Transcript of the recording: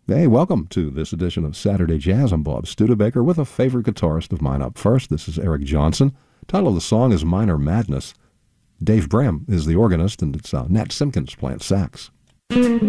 Hey, welcome to this edition of Saturday Jazz. I'm Bob Studebaker with a favorite guitarist of mine up first. This is Eric Johnson. Title of the song is Minor Madness. Dave Bram is the organist, and it's Nat Simpkins playing sax.